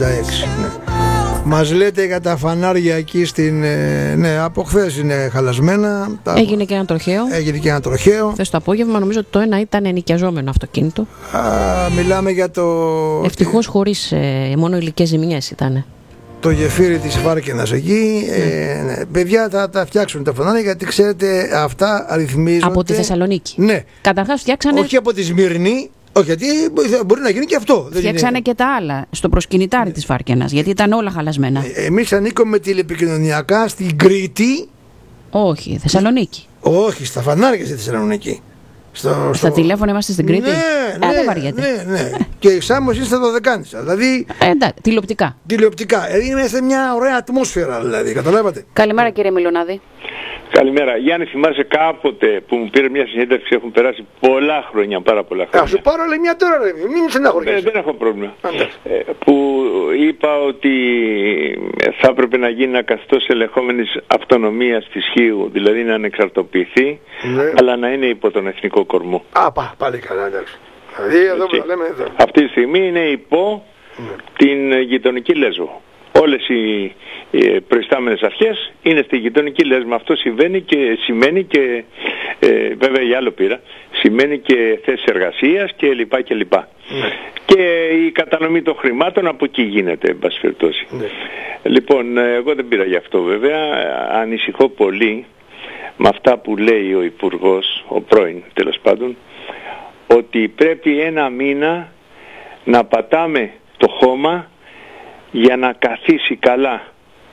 Ναι. Μας λέτε για τα φανάρια εκεί στην... ναι, από χθες είναι χαλασμένα. Έγινε και ένα τροχαίο. Έγινε και ένα τροχαίο. Χθες το απόγευμα νομίζω ότι το ένα ήταν ενοικιαζόμενο αυτοκίνητο. Μιλάμε για το... Ευτυχώς χωρίς μόνο υλικές ζημιές ήταν. Το γεφύρι της Βάρκαινας εκεί. Ναι. Παιδιά θα τα φτιάξουν τα φανάρια, γιατί ξέρετε αυτά αριθμίζονται. Από τη Θεσσαλονίκη. Ναι. Καταρχάς φτιάξανε... Όχι από τη Σμύρνη. Όχι, γιατί μπορεί να γίνει και αυτό. Φτιάξανε και τα άλλα στο προσκυνητάρι της Βάρκαινας, γιατί ήταν όλα χαλασμένα. Εμείς ανήκουμε τηλεπικοινωνιακά στην Κρήτη. Όχι, Θεσσαλονίκη. Όχι, στα φανάρια στη Θεσσαλονίκη. Στα τηλέφωνα είμαστε στην Κρήτη. Δεν βαριέται. Ναι. Και η Σάμος είναι στα Δωδεκάνησα. Δηλαδή. Εντάξει, τηλεοπτικά. Τηλεοπτικά. Είναι σε μια ωραία ατμόσφαιρα, δηλαδή. Καταλάβατε. Καλημέρα, κύριε Μιλονάδη. Καλημέρα. Γιάννη, θυμάσαι κάποτε που μου πήρε μια συνέντευξη, έχουν περάσει πολλά χρόνια, πάρα πολλά χρόνια. Σου πάρω άλλη μια τώρα, ρε. Μην στεναχωριέσαι. Δεν έχω πρόβλημα. Που είπα ότι θα έπρεπε να γίνει ένα καθεστώς ελεγχόμενης αυτονομίας της Χίου, δηλαδή να ανεξαρτοποιηθεί, αλλά να είναι υπό τον εθνικό κορμό. Πάλι καλά, εντάξει. Δηλαδή εδώ που λέμε εδώ. Αυτή τη στιγμή είναι υπό την γειτονική Λέσβο. Όλες οι προϊστάμενες αρχές είναι στη γειτονική Λέσβο. Αυτό σημαίνει και βέβαια για άλλο πήρα, σημαίνει και θέσεις εργασίας και λοιπά και λοιπά. Και η κατανομή των χρημάτων από εκεί γίνεται, εν πάση περιπτώσει. Λοιπόν, εγώ δεν πήρα γι' αυτό βέβαια. Ανησυχώ πολύ με αυτά που λέει ο Υπουργός, ο πρώην τέλος πάντων, ότι πρέπει ένα μήνα να πατάμε το χώμα για να καθίσει καλά.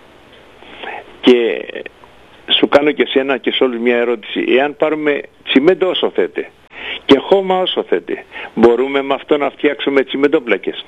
Και σου κάνω και σένα και σε όλους μια ερώτηση. Εάν πάρουμε τσιμέντο όσο θέτε και χώμα όσο θέτε, μπορούμε με αυτό να φτιάξουμε τσιμεντόπλακες?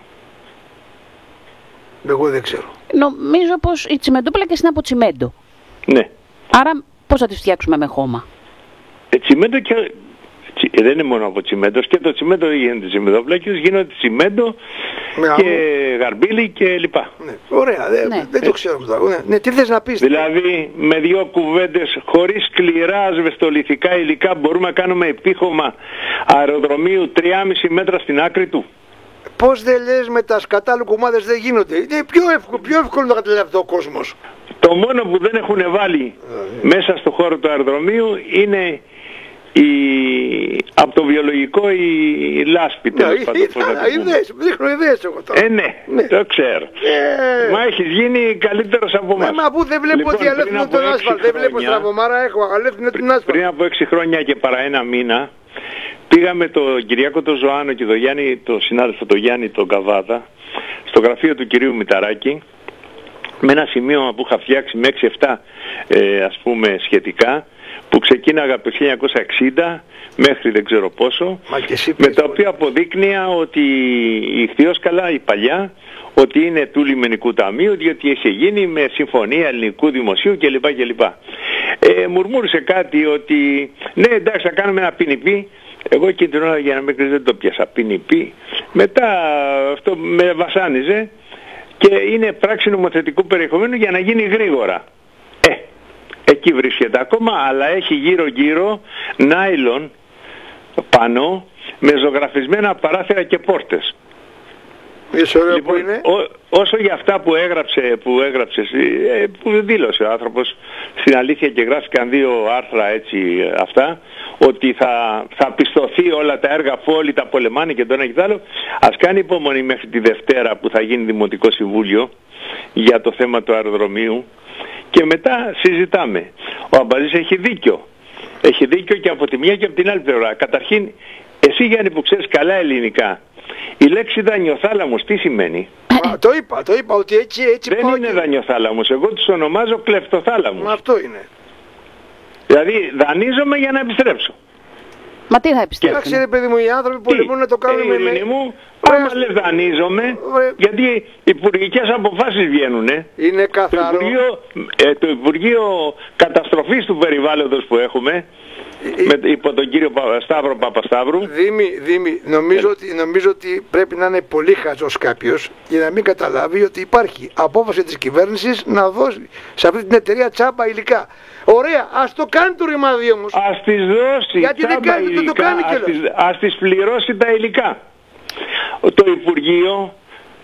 Εγώ δεν ξέρω. Νομίζω πως οι τσιμεντόπλακες είναι από τσιμέντο. Ναι. Άρα πώς θα τις φτιάξουμε με χώμα? Τσιμέντο και... δεν είναι μόνο από τσιμέντο, και το τσιμέντο δεν γίνεται τσιμεντόπλακες, γίνονται τσιμέντο και γαρμπίλι και λοιπά. Ναι. Ωραία, δεν το ξέρω αυτό. Ναι, τι θες να πεις? Δηλαδή με δύο κουβέντες, χωρίς σκληρά ασβεστολιθικά υλικά, μπορούμε να κάνουμε επίχωμα αεροδρομίου 3,5 μέτρα στην άκρη του. Πώς δεν λες, με τα σκατά λουκουμάδες δεν γίνονται? Είναι πιο εύκολο να καταλάβει αυτό ο κόσμος. Το μόνο που δεν έχουν βάλει μέσα στο χώρο του αεροδρομίου είναι από το βιολογικό η λάσπη. Δείχνω ιδέες εγώ τώρα. Ναι, το ξέρω. Μα έχεις γίνει καλύτερος από εμάς. Μα πού δεν βλέπω ότι αλέθινε τον άσφαλτ? Δεν βλέπω στραβωμάρα, έχω αλέθινε την άσφαλτ. Πριν από 6 χρόνια και παρά ένα μήνα πήγαμε τον Κυριάκο τον Ζωάνο και τον Γιάννη, τον συνάδελφο τον Γιάννη τον Καβάδα, στο γραφείο του κυρίου Μηταράκη, με ένα σημείωμα που είχα φτιάξει με 6-7 ας πούμε σχετικά, που ξεκίναγα από το 1960 μέχρι δεν ξέρω πόσο, με τα οποία αποδείκνυα ότι η Ιχθυόσκαλα, η παλιά, ότι είναι του Λιμενικού Ταμείου, διότι είχε γίνει με συμφωνία ελληνικού δημοσίου κλπ. Μουρμούρισε κάτι ότι ναι, εντάξει, θα κάνουμε ένα ποινιπί. Εγώ εκείνη την ώρα, για να μην κρίνεις, δεν το πιάσα ποινιπί. Μετά αυτό με βασάνιζε και είναι πράξη νομοθετικού περιεχομένου για να γίνει γρήγορα. Εκεί βρίσκεται ακόμα, αλλά έχει γύρω-γύρω νάιλον πάνω με ζωγραφισμένα παράθυρα και πόρτες. Λοιπόν, που είναι. Όσο για αυτά που δήλωσε ο άνθρωπος, στην αλήθεια, και γράφηκαν 2 άρθρα έτσι αυτά, ότι θα πιστωθεί όλα τα έργα που όλοι τα πολεμάνε και το ένα και το άλλο, ας κάνει υπομονή μέχρι τη Δευτέρα που θα γίνει Δημοτικό Συμβούλιο για το θέμα του αεροδρομίου και μετά συζητάμε. Ο Αμπαζής έχει δίκιο. Έχει δίκιο και από τη μια και από την άλλη πλευρά. Καταρχήν, εσύ Γιάννη που ξέρεις καλά ελληνικά, η λέξη δανειοθάλαμος τι σημαίνει? Το είπα ότι έτσι δεν είναι και... δανειοθάλαμος, εγώ τους ονομάζω κλεφτοθάλαμος. Μα αυτό είναι. Δηλαδή δανείζομαι για να επιστρέψω. Μα τι θα επιστρέψω? Ξέρετε παιδί μου, οι άνθρωποι πολεμούν να το κάνουν με... Άμα λες δανείζομαι, γιατί οι υπουργικές αποφάσεις βγαίνουνε. Είναι καθαρό. Το Υπουργείο Καταστροφής του Περιβάλλοντος που έχουμε, υπό τον κύριο Σταύρο Παπασταύρου. Δήμη, νομίζω ότι πρέπει να είναι πολύ χαζός κάποιος για να μην καταλάβει ότι υπάρχει απόφαση της κυβέρνησης να δώσει σε αυτή την εταιρεία τσάμπα υλικά. Ωραία, ας το κάνει το ρημάδι όμως. Ας τις δώσει. Γιατί δεν το κάνει κιόλας. Ας τις πληρώσει τα υλικά. Το Υπουργείο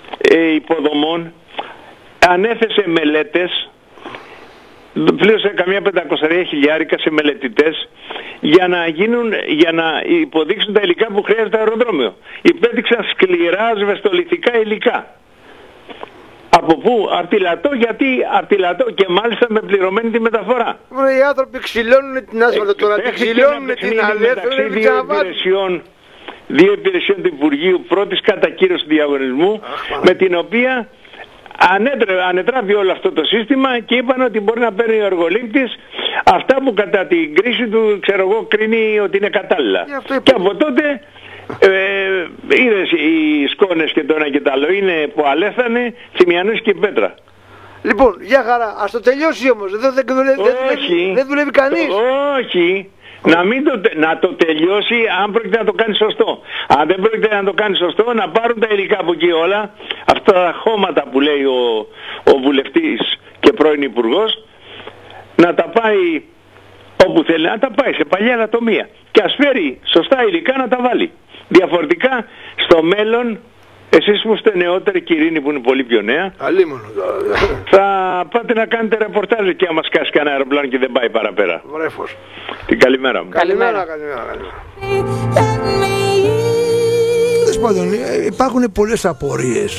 υποδομών, ανέθεσε μελέτες, πλήρωσε καμιά 500.000 σε μελετητές για να υποδείξουν τα υλικά που χρειάζεται το αεροδρόμιο. Υπέδειξαν σκληρά ασβεστολιθικά υλικά. Από πού? Αρτιλατό, γιατί αρτιλατό και μάλιστα με πληρωμένη τη μεταφορά. Οι άνθρωποι ξυλώνουν την άσφαλτο τώρα, ξυλώνουν την αλήθεια. Δύο υπηρεσιών του Υπουργείου, πρώτης κατακύρωσης διαγωνισμού, με την οποία ανετράπει όλο αυτό το σύστημα και είπαν ότι μπορεί να παίρνει ο εργολήπτης αυτά που κατά την κρίση του, κρίνει ότι είναι κατάλληλα. Και από τότε είδες οι σκόνες και το ένα και το άλλο, είναι που αλέθανε Θημιανός και Πέτρα. Λοιπόν, για χαρά, ας το τελειώσει όμως, δεν δουλεύει κανείς. Όχι. Να το τελειώσει αν πρόκειται να το κάνει σωστό. Αν δεν πρόκειται να το κάνει σωστό, να πάρουν τα υλικά από εκεί όλα, αυτά τα χώματα που λέει ο βουλευτής και πρώην υπουργός, να τα πάει όπου θέλει, να τα πάει σε παλιά ανατομία και ας φέρει σωστά υλικά να τα βάλει. Διαφορετικά στο μέλλον, εσείς που είστε νεότεροι, Κυρίνη που είναι πολύ πιο νέα, θα πάτε να κάνετε ρεπορτάζ και άμα σκάσει κανένα αεροπλάνο και δεν πάει παραπέρα. Βρέφος. Την καλημέρα μου. Καλημέρα. Τέλος πάντων, υπάρχουν πολλές απορίες.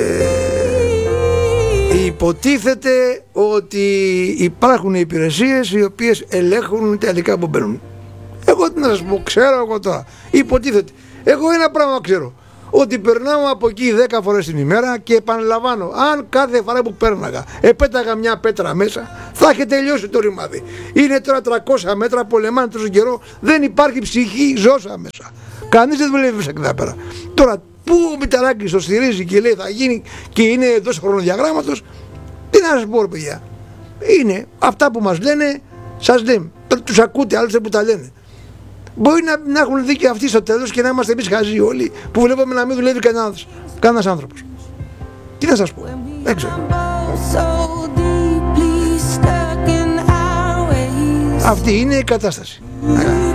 Υποτίθεται ότι υπάρχουν υπηρεσίες οι οποίες ελέγχουν τα υλικά που μπαίνουν. Εγώ τι να σας πω, ξέρω εγώ τώρα. Υποτίθεται. Εγώ ένα πράγμα ξέρω. Ότι περνάω από εκεί 10 φορές την ημέρα και επαναλαμβάνω, αν κάθε φορά που πέρναγα επέταγα μια πέτρα μέσα, θα είχε τελειώσει το ρημάδι. Είναι τώρα 300 μέτρα, πολεμάνε τόσο καιρό, δεν υπάρχει ψυχή ζώσα μέσα. Κανείς δεν δουλεύει μέσα εκεί πέρα. Τώρα, πού ο Μητσοτάκης το στηρίζει και λέει θα γίνει και είναι εντός χρονοδιαγράμματος, τι να σας πω, ρε παιδιά. Είναι αυτά που μας λένε, σας λέμε. Τους ακούτε, άλλωστε που τα λένε. Μπορεί να έχουν δει και αυτοί στο τέλος και να είμαστε εμείς χαζοί όλοι που βλέπουμε να μην δουλεύει κανένας άνθρωπος. Τι να σας πω, δεν ξέρω. Αυτή είναι η κατάσταση.